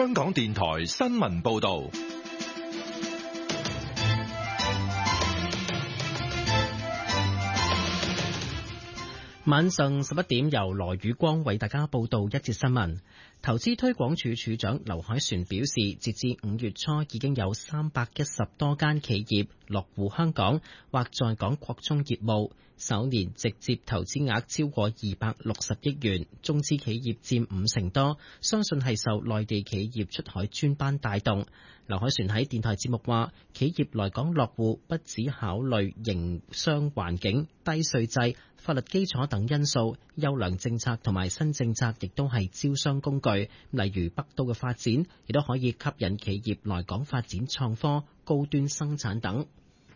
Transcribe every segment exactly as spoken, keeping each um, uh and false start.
香港電台新聞報道。 晚上十一點，由羅宇光為大家報道一節新聞。投資推廣署署長劉凱旋表示，截至五月初，已經有三百一十多間企業落戶香港或在港擴充業務，首年直接投資額超過二百六十億元，中資企業佔五成多，相信係受內地企業出海專班帶動。劉凱旋喺電台節目話，企業來港落戶不只考慮營商環境、低稅制、法律基礎等因素，優良政策同埋新政策亦都係招商工具。例如北都嘅發展，亦都可以吸引企業來港發展創科、高端生產等。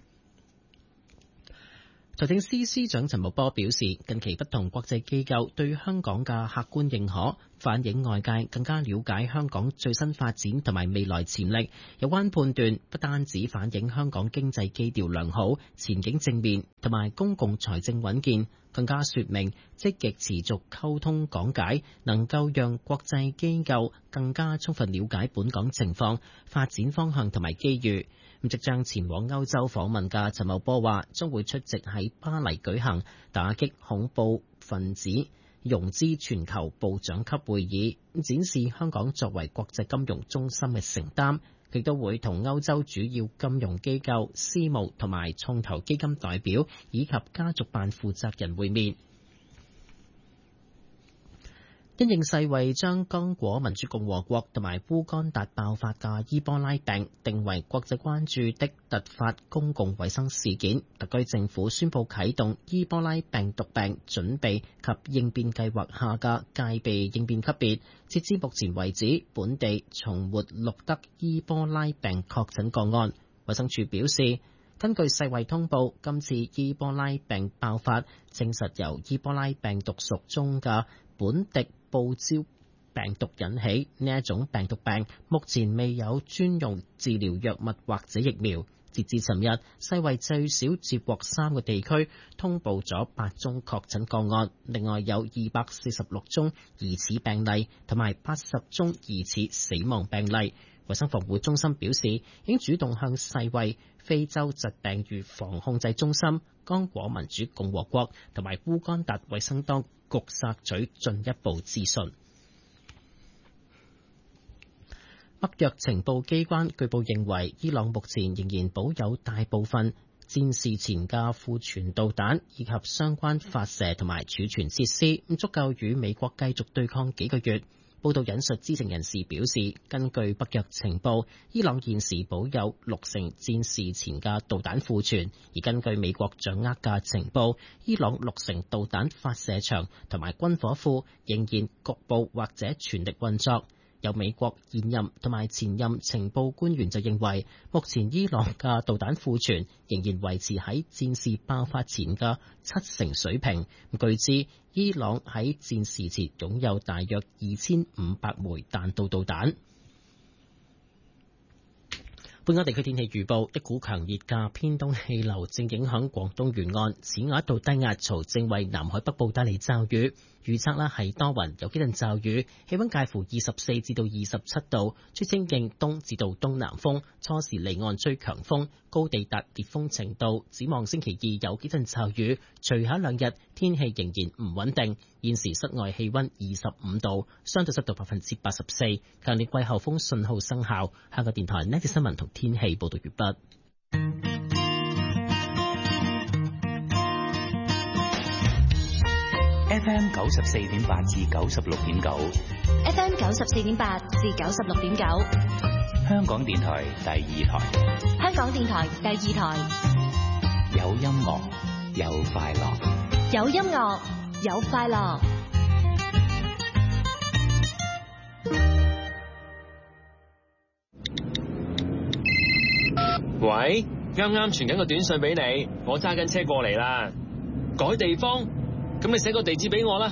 財政司司長陳茂波表示，近期不同國際機構對香港嘅客觀認可，反映外界更加了解香港最新發展同埋未來潛力。有關判斷不單止反映香港經濟基調良好、前景正面同埋公共財政穩健，更加說明積極持續溝通講解，能夠讓國際機構更加充分了解本港情況、發展方向同埋機遇。咁即將前往歐洲訪問嘅陳茂波話，將會出席喺巴黎舉行打擊恐怖分子融資全球部長級會議，展示香港作為國際金融中心嘅承擔。亦都會同歐洲主要金融機構、私募同埋創投基金代表以及家族辦負責人會面。因應世衛將剛果民主共和國同埋烏干達爆發嘅伊波拉病定為國際關注的突發公共衛生事件，特區政府宣布啟動伊波拉病毒病準備及應變計劃下嘅戒備應變級別。截至目前為止，本地從沒錄得伊波拉病確診個案。衛生署表示，根據世衛通報，今次伊波拉病爆發證實由伊波拉病毒屬中嘅本地報招病毒引起。呢一種病毒病目前未有專用治療藥物或者疫苗。截至尋日，世衛最少接獲三個地區通報咗八宗確診個案，另外有二百四十六宗疑似病例同埋八十宗疑似死亡病例。衛生防護中心表示，已經主動向世衛、非洲疾病預防控制中心、剛果民主共和國同埋烏干達衛生當局索取進一步資訊。北約情報機關據報認為，伊朗目前仍然保有大部分戰事前嘅庫存導彈以及相關發射同埋儲存設施，咁足夠與美國繼續對抗幾個月。報道引述知情人士表示，根據北約情報，伊朗現時保有六成戰事前嘅導彈庫存，而根據美國掌握嘅情報，伊朗六成導彈發射場同埋軍火庫仍然局部或者全力運作。有美國現任同埋前任情報官員就認為，目前伊朗嘅導彈庫存仍然維持喺戰事爆發前嘅七成水平。據知，伊朗喺戰事前擁有大約二千五百枚彈道導彈。本港地區天氣預報，一股強熱嘅偏東氣流正影響廣東沿岸，此外一道低壓槽正為南海北部帶嚟驟雨。預測啦係多雲，有幾陣驟雨，氣溫介乎二十四至到二十七度，吹清勁東至到東南風，初時離岸吹強風，高地達烈風程度。展望星期二有幾陣驟雨，隨後兩日天氣仍然唔穩定。現時室外氣溫二十五度，相對濕度百分之八十四，強烈季候風信號生效。香港電台呢節新聞同天氣報道完畢。 F M 九十四點八至九十六點九 ，F M 九十四點八至九十六點九， 香港電台第二台， 香港電台第二台， 有音樂有快樂， 有音樂有快樂。 喂，啱啱傳緊個短信俾你，我揸緊車過嚟啦，改地方。咁你寫個地址俾我啦。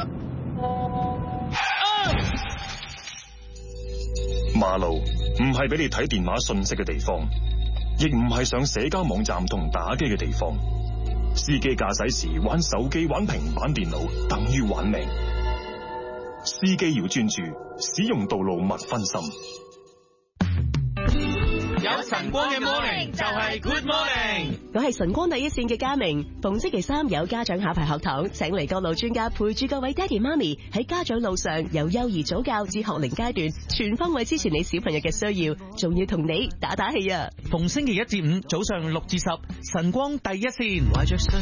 馬路唔係俾你睇電話信息嘅地方，亦唔係上社交網站同打機嘅地方。司機駕駛時玩手機、玩平板電腦，等於玩命。 司機要專注，使用道路勿分心。 有晨光嘅 morning 就係 good morning。 我係晨光第一線嘅嘉明，逢星期三有家長考牌學堂，請嚟各路專家陪住各位爹哋媽咪喺家長路上，由幼兒早教至學齡階段，全方位支持你小朋友嘅需要，仲要同你打打氣啊！ 逢星期一至五早上六至十，晨光第一線。